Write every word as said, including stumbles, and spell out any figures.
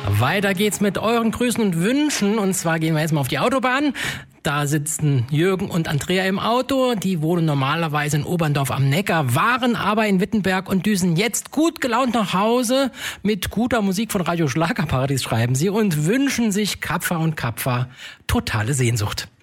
Weiter geht's mit euren Grüßen und Wünschen. Und zwar gehen wir jetzt mal auf die Autobahn. Da sitzen Jürgen und Andrea im Auto. Die wohnen normalerweise in Oberndorf am Neckar, waren aber in Wittenberg und düsen jetzt gut gelaunt nach Hause mit guter Musik von Radio Schlagerparadies, schreiben sie, und wünschen sich Kapfer und Kapfer totale Sehnsucht.